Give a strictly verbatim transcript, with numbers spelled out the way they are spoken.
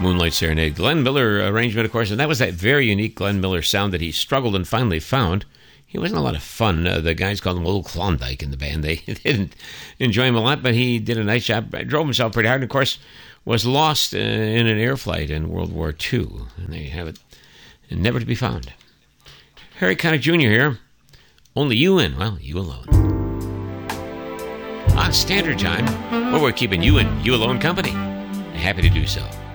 Moonlight Serenade. Glenn Miller arrangement, of course, and that was that very unique Glenn Miller sound that he struggled and finally found. He wasn't a lot of fun. Uh, the guys called him Old Klondike in the band. They didn't enjoy him a lot, but he did a nice job. Drove himself pretty hard, and of course, was lost uh, in an air flight in World War Two. And there you have it. And never to be found. Harry Connick Junior here. Only you and, well, you alone. On Standard Time, where we're keeping you and you alone company. Happy to do so.